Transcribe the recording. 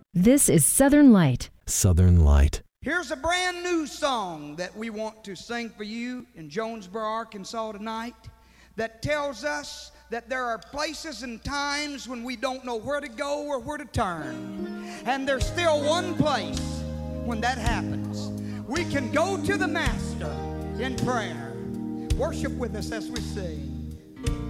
This is Southern Light. Southern Light. Here's a brand new song that we want to sing for you in Jonesboro, Arkansas tonight that tells us that there are places and times when we don't know where to go or where to turn. And there's still one place when that happens. We can go to the Master in prayer. Worship with us as we sing.